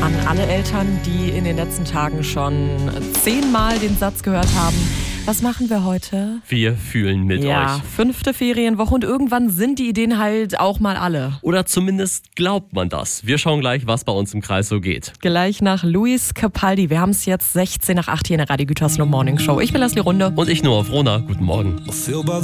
An alle Eltern, die in den letzten Tagen schon 10-mal den Satz gehört haben, was machen wir heute? Wir fühlen mit Ja, euch. 5. Ferienwoche und irgendwann sind die Ideen halt auch mal alle. Oder zumindest glaubt man das. Wir schauen gleich, was bei uns im Kreis so geht. Gleich nach Luis Capaldi. Wir haben es jetzt 16 nach 8 hier in der Radio Gütersloh Morning Show. Ich bin Leslie Runde. Und ich nur auf Rona. Guten Morgen.